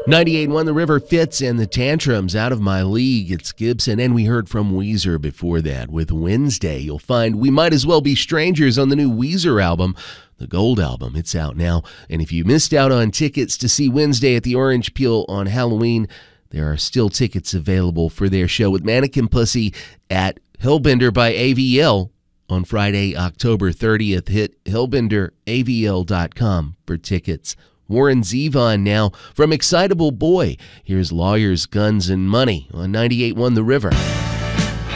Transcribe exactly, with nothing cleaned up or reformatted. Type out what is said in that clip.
ninety-eight point one The River Fits and the Tantrums, Out of My League. It's Gibson, and we heard from Weezer before that with Wednesday. You'll find We Might As Well Be Strangers on the new Weezer album, the Gold album. It's out now. And if you missed out on tickets to see Wednesday at the Orange Peel on Halloween, there are still tickets available for their show with Mannequin Pussy at Hellbender by A V L on Friday, October thirtieth. Hit hellbender A V L dot com for tickets. Warren Zevon now from Excitable Boy. Here's Lawyers, Guns, and Money on ninety-eight point one The River.